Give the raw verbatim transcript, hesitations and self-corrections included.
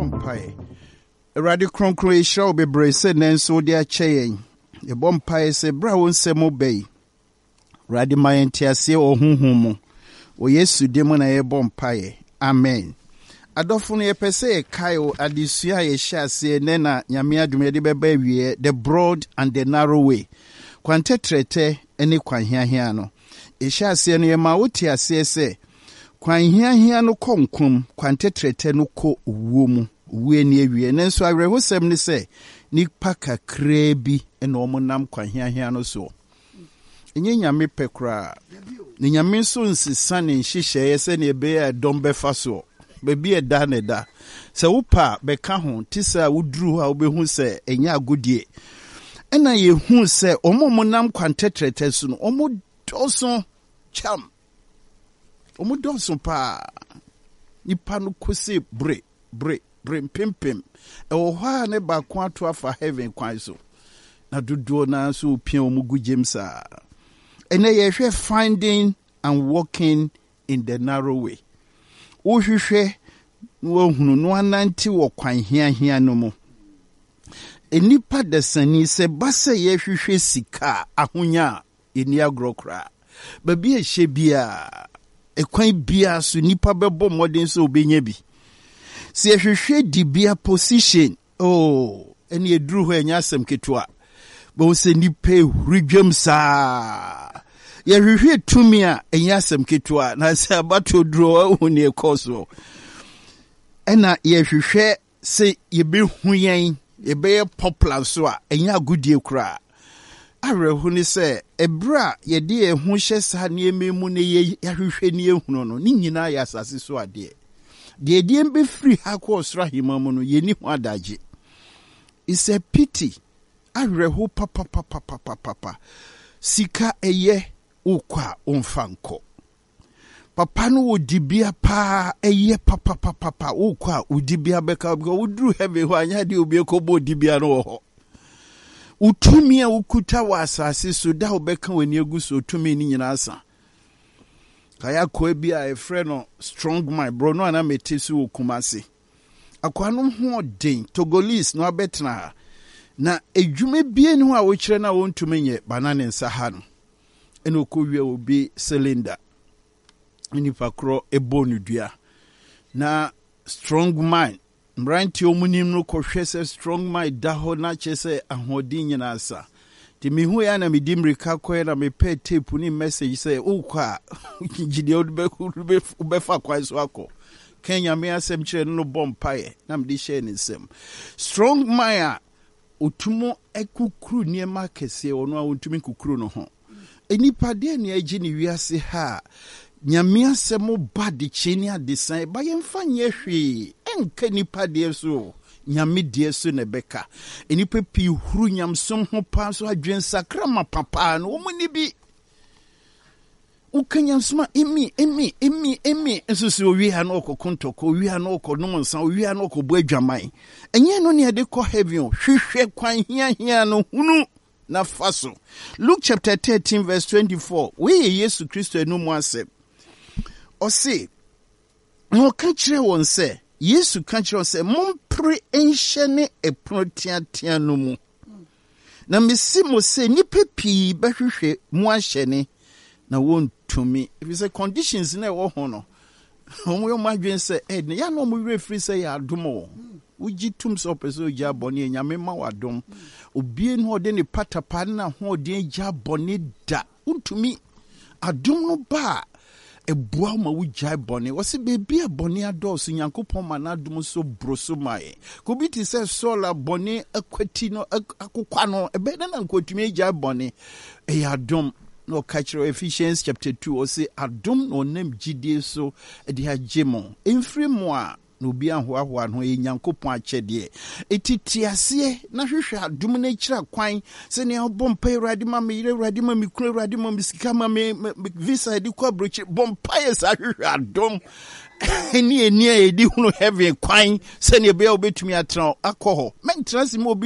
mpae. Erade kronkron e hira obebre se nenso de akyɛyen. E bɔ mpae se bra wo nsɛm obei. Erade ma yɛntiase o honhom mu. O Yesu de mu na ye bɔ mpae. Amen. Adofo no yɛpɛsɛ yɛkae adesua a yɛhyɛ ase ne na Nyame adom yɛde bɛba awie, the broad and the narrow way. Kwantetrɛtɛ ne kwanhiahia no. Yɛhyɛ ase no yɛma wote ase sɛ kwanhiahia no kɔ nkom, kwantetrɛtɛ no kɔ owuo mu. Owuo ni awie. Nanso awerɛhosɛm ne sɛ nipa kakraa bi na ɔmo nam kwanhiahia no so. Enye Nyame pɛ koraa. Ne Nyame nso nsesa ne nhyehyɛeɛ sɛ ne ɛbɛyɛ dɔm bɛfa so. Baby e da ne da. Se upa beka ho tisa udru ha obehu se enya agodie. Ena ye hu se omo monam kwantetrete so no omo doso cham. Omo doso pa. Nipa no kose bre bre bre pimpim. E wo ha ne ba kwa to afa heaven kwan so. Na dodo na so pia omo gujem sa. Ena ye hwe finding and walking in the narrow way. Uhwehwe wo hunu no ananti wo kwanhiahia no mu. Enipa desani se basa ye hwehwe sika ahonya eni agrokra. Ba bi ehye bia ekwan bia so nipa bebo modern so obenya bi. Se hwehwe di bia position oh eni eduru ho enya asem ketua. Ba wo se nipa hurudwam saa. Ye hwehwe tumi a enya asem ketua na se abato duro ho ne ekoso. Ena ye hwehwe se ye be hu yen ye be popular so a enya agudie kura. Arehu ni se ebra ye de ye hu hye sa ne ememu ne ye hwehwe ne ehunu no ni nyina ya asase so ade. De de be free ha ko osra himamu no ye ni hu adaje. It's a pity. Arehu papa papa papa papa. Sika eye ukwa umfanko. Papa no udibia pa eye papa papa papa ukwa udibia beka udru heavy ho anya de obi ekobo udibia no ho. Utumi a ukuta wa asase so da obeka wani egu so utumi ni nyina asa. Kaya ko bia e frɛ no strong my bro no ana metesu okumase. Akwa no ho den Togolese no abetna na edwume bie no a wo kyerɛ na wontumi nye banane nsa ha no. Eno kowie obi cylinder nipa kro ebonu dua na strong mind mranti omunim no kohwe se strong mind da ho na chese ahodin nyina asa ti mihu ya na midimrika koe na mepe tape ni message se ukwa gide odbe ubefa kwa so akọ Kenya me asem kire no bompae na mde share ni nsem strong mind otumo ekukuru niema kese ono a ontumi kukuru no ho enipa de ne agi ni wiase ha Nyame asemo badi cheni adesan ba yemfa nye hwe enka nipa de so Nyame de so ne beka enipa pi huru nyamsom ho pa so adwen sakra ma papa no wo ni bi ukanyamsoma emi emi emi emi enso so wi ha no okokonto ko wi ha no okonom nsan wi ha no okobo adwaman enye no ne de ko heaven hwehwe kwan hia hia no hunu na faso. Luke chapter thirteen verse twenty-four. We Yesu Kristo enu mu asem. O se no ka kire won se Yesu ka kire se mompre enhye ne eprotiatia no mu. Na mesi mo se nipa pii behwehwe mu ahye ne na wontumi. If it's a conditions na wo ho no. Omo yo madwen se eh ya no mo refri se ya adomo. Uji tumso peso ja boni Nyame ma wadom. Obie no de ne patapa na ho de ja boni da. Untumi adom no ba ebua ma wujai boni. Wose bebi a boni ados Nyankopon ma na adom so broso mai. Ko bi ti se sola boni akwati no akokwa no ebe na nkotumi ja boni. E ya adom no catcher Ephesians chapter two or say adom no nem gidie so e de agemo. Emfiri mo a no bi ahoahoa no e Nyankopon akyɛde etitiase na hwehwɛ adom na kyira kwan se ne obompa Awurade ma me yire Awurade ma me kura Awurade ma me sika ma me visa di kwa brochi bompa ye sa hwehwɛ adom eni eni e di hunu heaven kwan se ne be obetumi atra akɔ hɔ mentrasi mo